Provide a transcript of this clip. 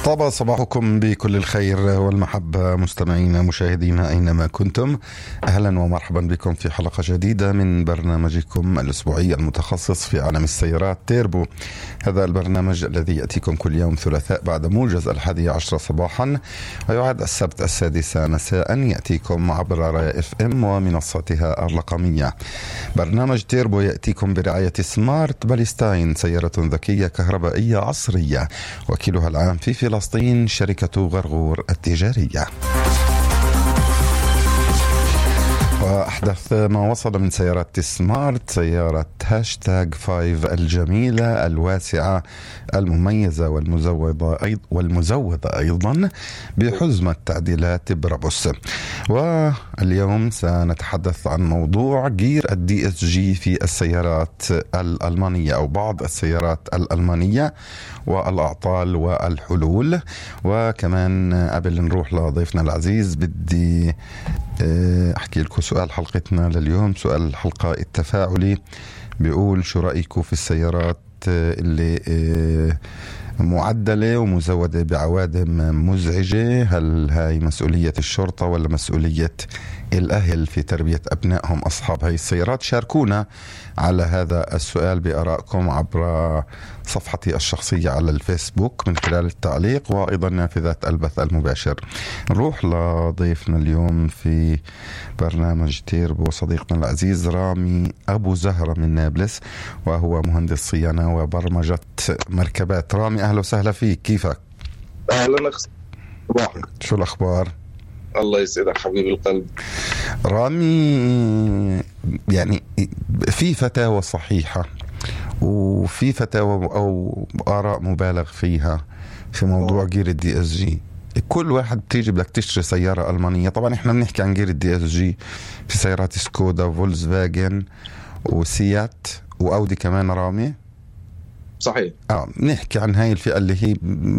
طاب صباحكم بكل الخير والمحبة مستمعينا مشاهدينا أينما كنتم. أهلا ومرحبا بكم في حلقة جديدة من برنامجكم الأسبوعي المتخصص في عالم السيارات تيربو. هذا البرنامج الذي يأتيكم كل يوم ثلاثاء بعد موجز 11 صباحا، ويعاد السبت 6 مساء، يأتيكم عبر رايا FM ومنصاتها الرقمية. برنامج تيربو يأتيكم برعاية سمارت باليستاين، سيارة ذكية كهربائية عصرية، وكيلها العام في فلسطين شركة غرغور التجارية. وأحدث ما وصل من سيارات سمارت: سيارة هاشتاج 5 الجميلة الواسعة المميزة والمزودة أيضا بحزمة تعديلات برابوس. واليوم سنتحدث عن موضوع جير الDSG في السيارات الألمانية أو بعض السيارات الألمانية والأعطال والحلول. وكمان قبل نروح لضيفنا العزيز بدي أحكي لكم سؤال حلقتنا لليوم. سؤال الحلقة التفاعلي بيقول: شو رأيكم في السيارات اللي معدلة ومزودة بعوادم مزعجة؟ هل هاي مسؤولية الشرطة ولا مسؤولية الأهل في تربية أبنائهم أصحاب هاي السيارات؟ شاركونا على هذا السؤال بآرائكم عبر صفحتي الشخصية على الفيسبوك من خلال التعليق وأيضا نافذة البث المباشر. نروح لضيفنا اليوم في برنامج تيربو صديقنا العزيز رامي أبو زهرة من نابلس، وهو مهندس صيانة وبرمجة مركبات. رامي أهلا وسهلا فيك، كيفك؟ أهلا صباحك، شو الأخبار؟ الله يسعدك حبيب القلب. رامي، يعني في فتاوى صحيحة وفي فتاوى أو آراء مبالغ فيها في موضوع جير الDSG. كل واحد بتيجي بدك تشتري سيارة ألمانية، طبعا احنا بنحكي عن جير الDSG في سيارات سكودا فولكس فاجن وسيات وأودي كمان. رامي صحيح، نحكي عن هاي الفئة اللي هي